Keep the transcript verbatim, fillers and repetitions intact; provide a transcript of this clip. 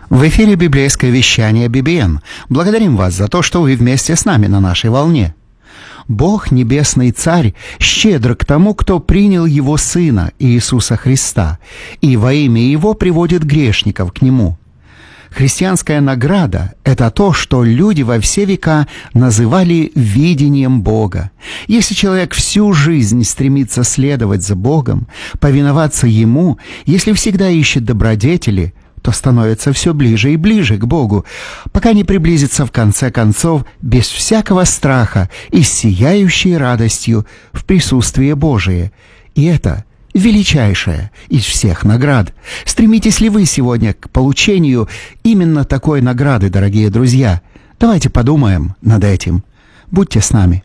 В эфире библейское вещание би би эм. Благодарим вас за то, что вы вместе с нами на нашей волне. Бог, Небесный Царь, щедр к тому, кто принял Его Сына, Иисуса Христа, и во имя Его приводит грешников к Нему. Христианская награда – это то, что люди во все века называли видением Бога. Если человек всю жизнь стремится следовать за Богом, повиноваться Ему, если всегда ищет добродетели, то становится все ближе и ближе к Богу, пока не приблизится в конце концов без всякого страха и с сияющей радостью в присутствие Божие. И это величайшая из всех наград. Стремитесь ли вы сегодня к получению именно такой награды, дорогие друзья? Давайте подумаем над этим. Будьте с нами.